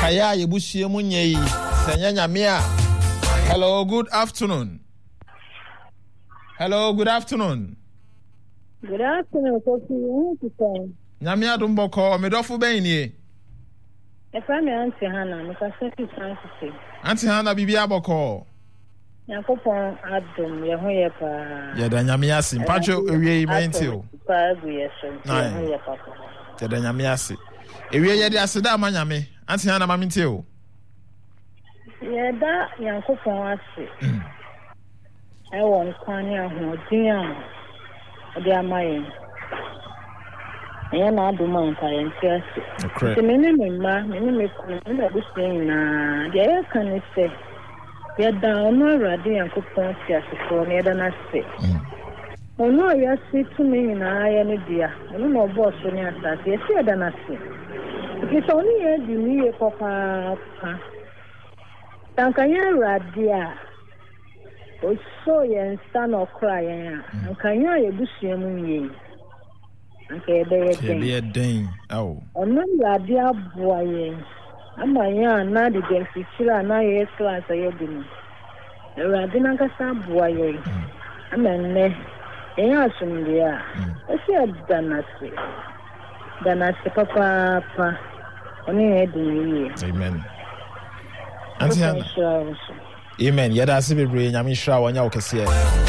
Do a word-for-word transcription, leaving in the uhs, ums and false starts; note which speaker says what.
Speaker 1: Kaya yebushie munye yi. Senya nyamia. Hello, good afternoon. Hello, good afternoon.
Speaker 2: Good afternoon, Kofi.
Speaker 1: Nyamia dumboko medofu beni.
Speaker 2: If I'm Auntie Hannah, because it's fancy.
Speaker 1: Auntie Hannah bibi aboko.
Speaker 2: Yakopon Adam, Yahoyapa.
Speaker 1: Yada nyamiasi. Mpacho ewie imenti o.
Speaker 2: Pagu yeso.
Speaker 1: Yahoyapa. Yada nyamiasi. Ewie yede aseda amanyame. Auntie Hannah maminti o.
Speaker 2: Yada yankopon ase. Ewo nkwani ahodin a ode amaye. Yana aduma nka yentiase.
Speaker 1: Okay.
Speaker 2: Mene mema, mene mekunu, mene busin na dia kan se. Yada ono rade yankopon tiase so na yada na se. Ono ya se tumi na ya ne dia. Ono no boss ni asase, ye se yada na se. Because oni ye di ni ye papa pa. Tankanya rade a o so ye stand or cry ya. Tankanya ye busin mu ye. Okay, they
Speaker 1: be a ding. Oh,
Speaker 2: on the boy. I'm a young, not the Gensitra, and I is class. I have been a Radinaka boy. I'm a ne, a yasun there. I said, Danasi. Danasi, papa, only head in me.
Speaker 1: Amen. Auntie Hannah. Amen. Yada sibi bring. I'm sure when you can see it.